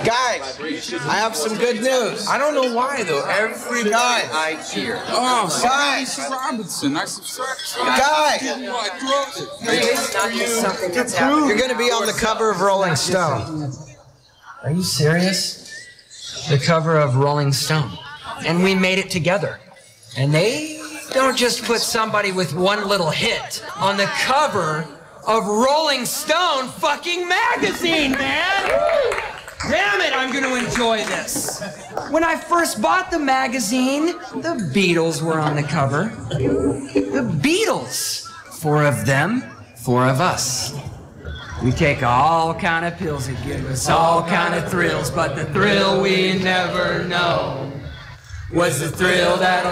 Guys, I have some good news. I don't know why though. Every guy I hear. Oh, Guys. Mr. Robinson, I subscribe. Guys, Something you're going to be on the cover of Rolling Stone. Are you serious? The cover of Rolling Stone. And we made it together. And they don't just put somebody with one little hit on the cover of Rolling Stone fucking magazine, man! Damn it, I'm gonna enjoy this. When I first bought the magazine, the Beatles were on the cover. The Beatles. 4 of them, 4 of us. We take all kind of pills that give us all kind of thrills, but the thrill we never know was the thrill that'll